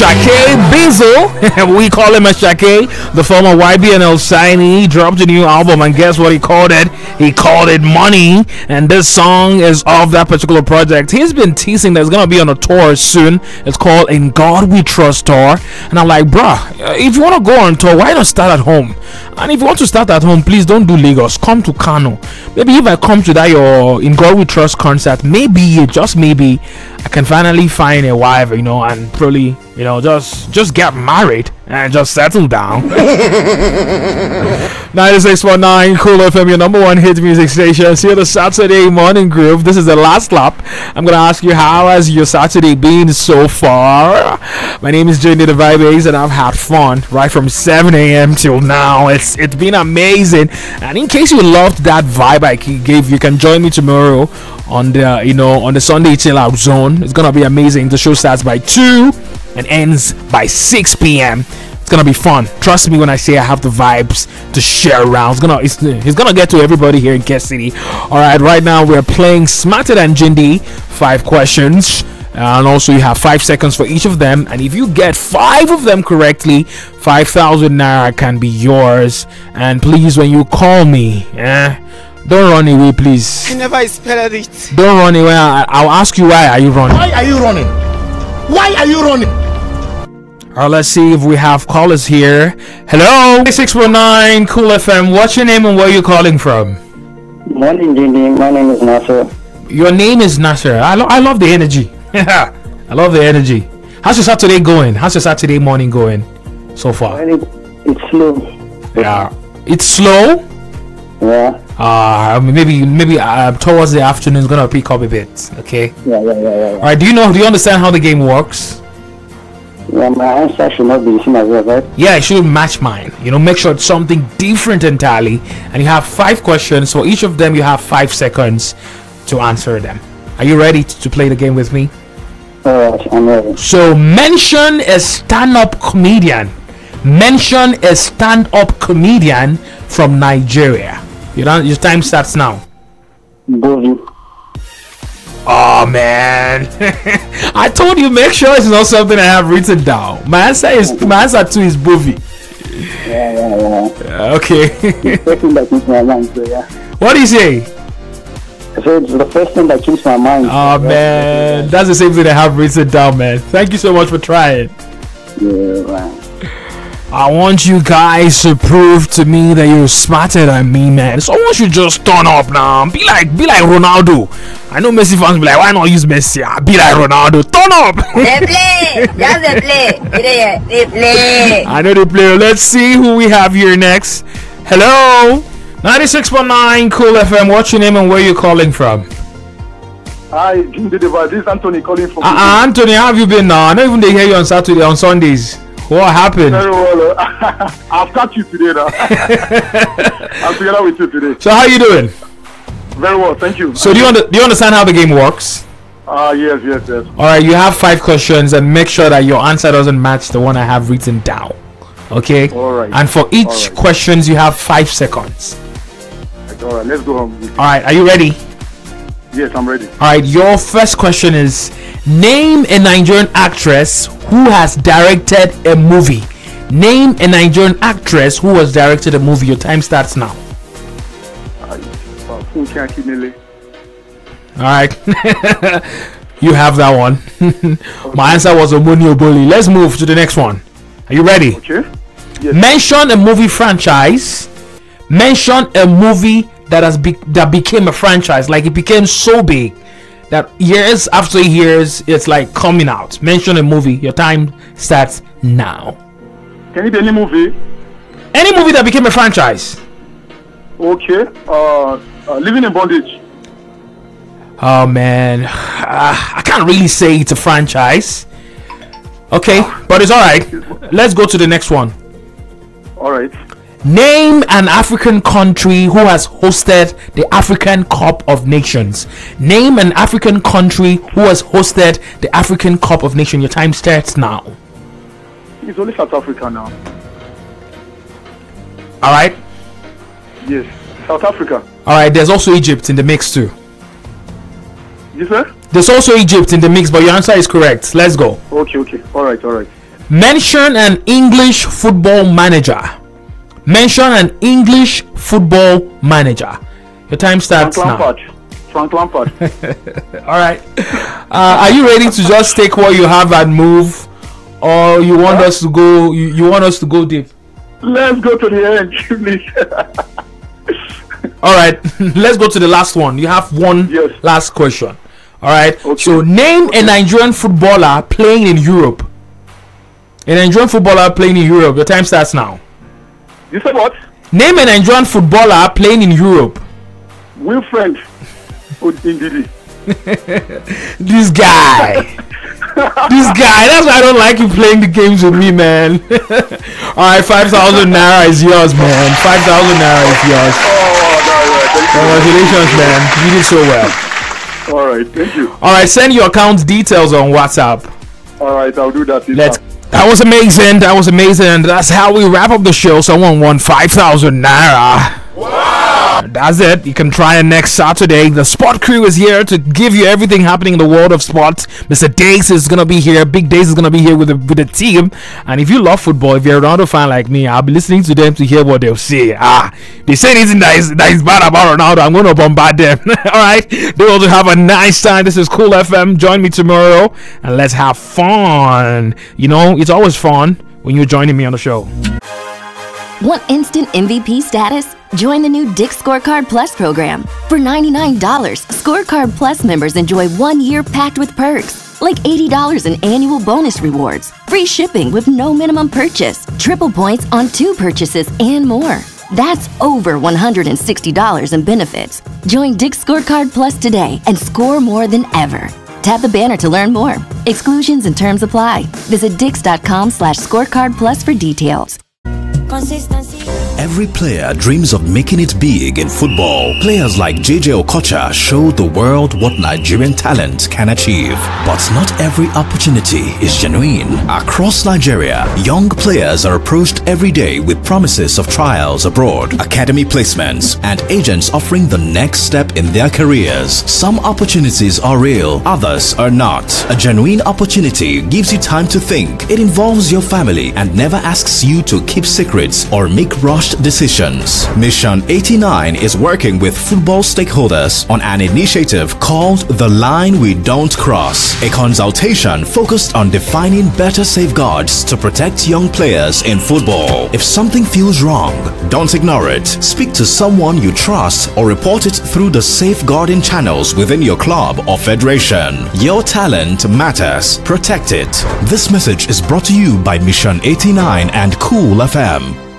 Shake Bizzle. We call him a Shake. The former YBNL signee. He dropped a new album, and guess what he called it? He called it Money. And this song is of that particular project. He's been teasing that it's gonna be on a tour soon. It's called In God We Trust Tour. And I'm like, bruh, if you wanna go on tour, why not start at home? And if you want to start at home, please don't do Lagos. Come to Kano. Maybe if I come to that your In God We Trust concert, maybe, just maybe, I can finally find a wife, and probably, just get married and just settle down. 96.9 Cool FM, your number one hit music station. See you the Saturday morning groove. This is the last lap. I'm gonna ask you, how has your Saturday been so far? My name is Jenny the Vibe Ace, and I've had fun right from 7 a.m. till now. It's been amazing. And in case you loved that vibe I gave, you can join me tomorrow on the on the Sunday chill out zone. It's gonna be amazing. The show starts by 2 and ends by 6 p.m. It's gonna be fun. Trust me when I say I have the vibes to share around. It's gonna get to everybody here in Kent City. Alright, right now we're playing Smarter Than Jindy. 5 questions. And also you have 5 seconds for each of them. And if you get 5 of them correctly, 5,000 naira can be yours. And please, when you call me, don't run away, please. I never expected it. Don't run away. I'll ask you, why are you running? Why are you running? Why are you running? Alright, let's see if we have callers here. Hello, 619 Cool FM. What's your name and where are you calling from? Morning, Jindy. My name is Nasser. Your name is Nasser. I love the energy. I love the energy. How's your Saturday going? How's your Saturday morning going so far? It's slow. Yeah. It's slow? Yeah. Maybe towards the afternoon it's gonna pick up a bit. Okay. Yeah. Alright, do you understand how the game works? Yeah, my answer should not be the same as yours, right? Yeah, it should match mine. Make sure it's something different entirely. And you have 5 questions. For each of them, you have 5 seconds to answer them. Are you ready to play the game with me? Alright, I'm ready. So, mention a stand-up comedian. Mention a stand-up comedian from Nigeria. Your time starts now. Bovi. Oh man, I told you, make sure it's not something I have written down. My answer too is Bovi. Yeah. Okay. The first thing that keeps my mind, so yeah. What do you say? So it's the first thing that keeps my mind. Oh man, that's the same thing I have written down, man. Thank you so much for trying. Yeah, man. I want you guys to prove to me that you're smarter than me, man. Someone should just turn up now. Be like Ronaldo. I know Messi fans be like, why not use Messi? Be like Ronaldo. Turn up. They play. Just they play. They play. I know they play. Let's see who we have here next. Hello. 96.9 Cool FM. What's your name and where you calling from? Hi, Jindy the Vibe. This is Anthony calling from. Anthony, how have you been now? I know even they hear you on Sundays. What happened? Very well. I've got you today now. I'm together with you today. So how you doing? Very well, thank you. So do you understand how the game works? Yes. Alright, you have 5 questions and make sure that your answer doesn't match the one I have written down. Okay? Alright. And for each questions you have 5 seconds. Alright, let's go home. Alright, are you ready? Yes, I'm ready. Alright, your first question is, name a Nigerian actress who has directed a movie. Name a Nigerian actress who has directed a movie. Your time starts now. Alright. You have that one. My answer was Omoni Oboli. Let's move to the next one. Are you ready? Okay. Yes. Mention a movie franchise. Mention a movie that became a franchise. Like it became so big that years after years it's like coming out. Mention a movie. Your time starts now. Can it be any movie? Any movie that became a franchise. Okay. Living in Bondage. Oh man, I can't really say it's a franchise. Okay, but it's alright. Let's go to the next one. Alright. Name an African country who has hosted the African Cup of Nations. Name an African country who has hosted the African Cup of Nations. Your time starts now. It's only South Africa now. Alright? Yes. South Africa. Alright, there's also Egypt in the mix too. You sir? There's also Egypt in the mix, but your answer is correct. Let's go. Okay. Alright. Mention an English football manager. Mention an English football manager. Your time starts now. Frank Lampard. All right. Are you ready to just take what you have and move, or you want us to go? You want us to go deep? Let's go to the end, please. All right. Let's go to the last one. You have one last question. All right. Okay. So name a Nigerian footballer playing in Europe. A Nigerian footballer playing in Europe. Your time starts now. You said what? Name a Nigerian footballer playing in Europe. Wilfred Ndidi. This guy. That's why I don't like you playing the games with me, man. Alright, 5,000 naira is yours, man. 5,000 naira is yours. Congratulations, man. You did so well. Alright, thank you. Alright, send your account details on WhatsApp. Alright, I'll do that. That was amazing. And that's how we wrap up the show. Someone won 5,000 naira. Wow. That's it. You can try it next Saturday. The Sport Crew is here to give you everything happening in the world of sports. Mr. Dace is gonna be here. Big Dace is gonna be here with the team. And if you love football, if you're a Ronaldo fan like me, I'll be listening to them to hear what they'll say. They say anything that is bad about Ronaldo, I'm gonna bombard them. All right. They also have a nice time. This is Cool FM. Join me tomorrow and let's have fun. You know, it's always fun when you're joining me on the show. Want instant MVP status? Join the new Dick's Scorecard Plus program. For $99, Scorecard Plus members enjoy 1 year packed with perks, like $80 in annual bonus rewards, free shipping with no minimum purchase, triple points on 2 purchases, and more. That's over $160 in benefits. Join Dick's Scorecard Plus today and score more than ever. Tap the banner to learn more. Exclusions and terms apply. Visit dix.com/scorecard plus for details. Every player dreams of making it big in football. Players like JJ Okocha showed the world what Nigerian talent can achieve. But not every opportunity is genuine. Across Nigeria, young players are approached every day with promises of trials abroad, academy placements, and agents offering the next step in their careers. Some opportunities are real, others are not. A genuine opportunity gives you time to think. It involves your family and never asks you to keep secrets or make rushed decisions. Mission 89 is working with football stakeholders on an initiative called The Line We Don't Cross, a consultation focused on defining better safeguards to protect young players in football. If something feels wrong, don't ignore it. Speak to someone you trust or report it through the safeguarding channels within your club or federation. Your talent matters. Protect it. This message is brought to you by Mission 89 and Cool FM.